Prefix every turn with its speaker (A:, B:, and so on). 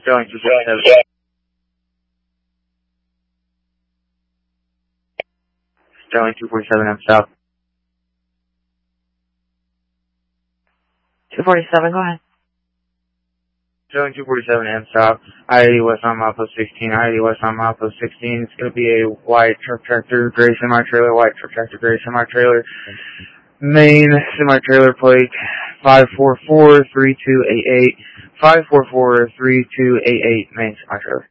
A: Sterling 247. Sterling 247, M stop.
B: 247, go ahead.
A: Sterling 247, M stop. I-80 West on milepost 16. I-80 West on milepost 16. It's going to be a white truck tractor, gray semi-trailer, white truck tractor, gray semi-trailer. Main semi-trailer plate 544-3288. 544-3288, main semi-trailer.